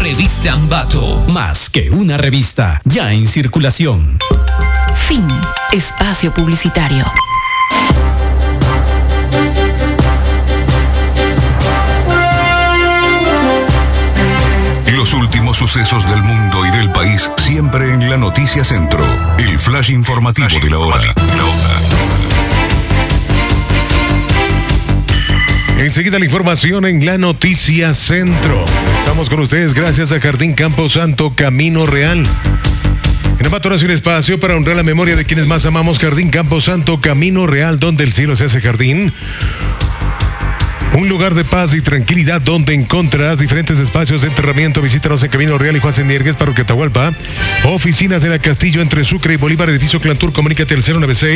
Revista Ambato. Más que una revista, ya en circulación. Fin. Espacio publicitario. Los últimos sucesos del mundo y del país siempre en la Noticia Centro. El flash informativo de la hora. Enseguida la información en la Noticia Centro. Estamos con ustedes gracias a Jardín Camposanto Camino Real. En Ambato nace un espacio para honrar la memoria de quienes más amamos. Jardín Camposanto Camino Real, donde el cielo se hace jardín. Un lugar de paz y tranquilidad donde encontrarás diferentes espacios de enterramiento. Visítanos en Camino Real y Juan Seniergues, Parroquia Atahualpa. Oficinas de la Castillo entre Sucre y Bolívar, edificio Clantur. Comunícate al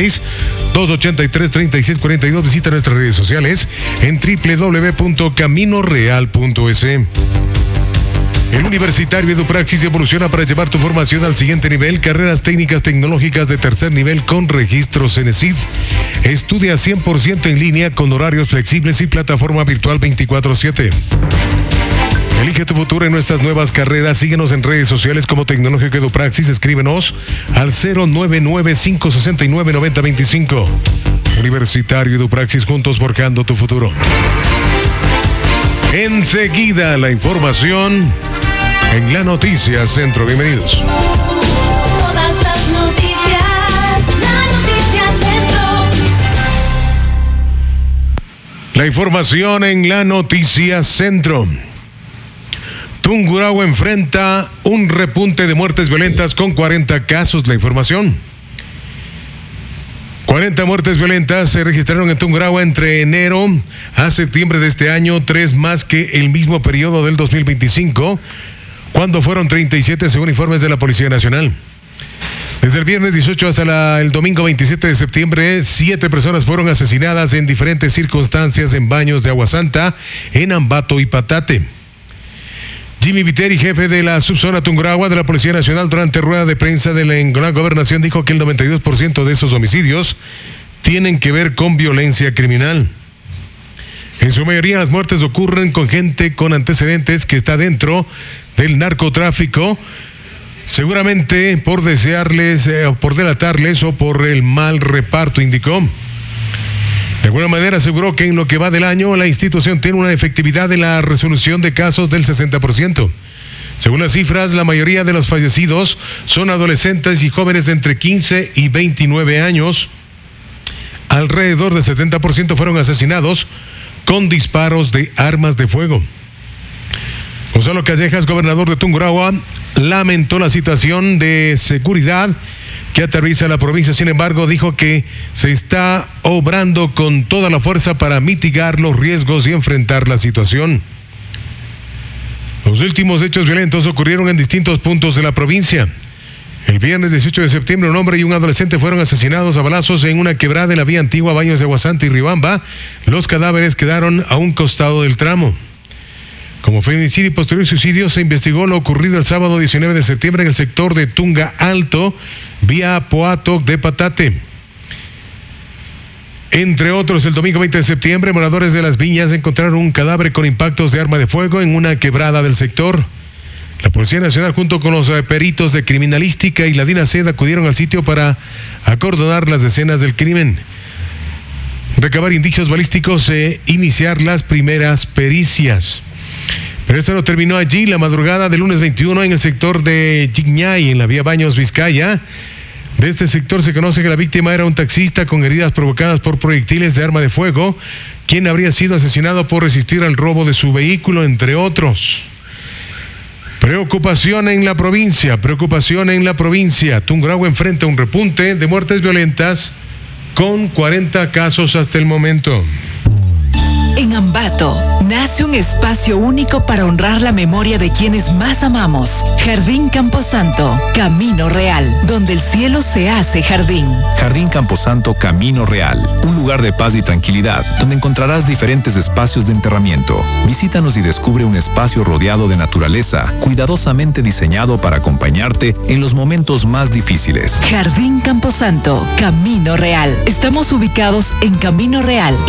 096-283-3642. Visita nuestras redes sociales en www.caminoreal.es. El Universitario Edupraxis evoluciona para llevar tu formación al siguiente nivel. Carreras técnicas tecnológicas de tercer nivel con registro CENESID. Estudia 100% en línea con horarios flexibles y plataforma virtual 24/7. Elige tu futuro en nuestras nuevas carreras. Síguenos en redes sociales como Tecnológico Edupraxis. Escríbenos al 099-569-9025. Universitario Edupraxis, juntos forjando tu futuro. Enseguida la información en la Noticia Centro. Bienvenidos. Todas las noticias, la Noticia Centro. La información en la Noticia Centro. Tungurahua enfrenta un repunte de muertes violentas con 40 casos. La información. 40 muertes violentas se registraron en Tungurahua entre enero a septiembre de este año, 3 más que el mismo periodo del 2025, cuando fueron 37 según informes de la Policía Nacional. Desde el viernes 18 hasta el domingo 27 de septiembre, 7 personas fueron asesinadas en diferentes circunstancias en baños de agua santa en Ambato y Patate. Jimmy Viteri, jefe de la subzona Tungurahua de la Policía Nacional, durante rueda de prensa de la gobernación, dijo que el 92% de esos homicidios tienen que ver con violencia criminal. En su mayoría las muertes ocurren con gente con antecedentes que está dentro del narcotráfico, seguramente por desearles, por delatarles o por el mal reparto, indicó. De alguna manera aseguró que en lo que va del año la institución tiene una efectividad en la resolución de casos del 60%. Según las cifras, la mayoría de los fallecidos son adolescentes y jóvenes de entre 15 y 29 años. Alrededor del 70% fueron asesinados con disparos de armas de fuego. Gonzalo Callejas, gobernador de Tungurahua, lamentó la situación de seguridad que aterriza la provincia. Sin embargo, dijo que se está obrando con toda la fuerza para mitigar los riesgos y enfrentar la situación. Los últimos hechos violentos ocurrieron en distintos puntos de la provincia. El viernes 18 de septiembre, un hombre y un adolescente fueron asesinados a balazos en una quebrada en la vía antigua Baños de Aguasanta y Riobamba. Los cadáveres quedaron a un costado del tramo. Como feminicidio y posterior suicidio, se investigó lo ocurrido el sábado 19 de septiembre en el sector de Tunga Alto, vía Poato de Patate. Entre otros, el domingo 20 de septiembre, moradores de Las Viñas encontraron un cadáver con impactos de arma de fuego en una quebrada del sector. La Policía Nacional, junto con los peritos de criminalística y la DINASED, acudieron al sitio para acordonar las escenas del crimen, recabar indicios balísticos e iniciar las primeras pericias. Pero esto no terminó allí. La madrugada del lunes 21 en el sector de Chiñay, en la vía Baños Vizcaya. De este sector se conoce que la víctima era un taxista con heridas provocadas por proyectiles de arma de fuego, quien habría sido asesinado por resistir al robo de su vehículo, entre otros. Preocupación en la provincia. Tungurahua enfrenta un repunte de muertes violentas con 40 casos hasta el momento. En Ambato nace un espacio único para honrar la memoria de quienes más amamos. Jardín Camposanto, Camino Real, donde el cielo se hace jardín. Jardín Camposanto Camino Real, un lugar de paz y tranquilidad, donde encontrarás diferentes espacios de enterramiento. Visítanos y descubre un espacio rodeado de naturaleza, cuidadosamente diseñado para acompañarte en los momentos más difíciles. Jardín Camposanto, Camino Real. Estamos ubicados en Camino Real